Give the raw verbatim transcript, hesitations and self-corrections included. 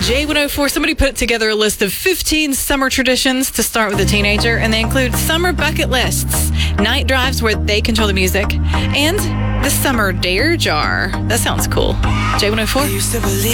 J one oh four, somebody put together a list of fifteen summer traditions to start with a teenager, and they include summer bucket lists, night drives where they control the music, and the summer dare jar. That sounds cool. J one oh four.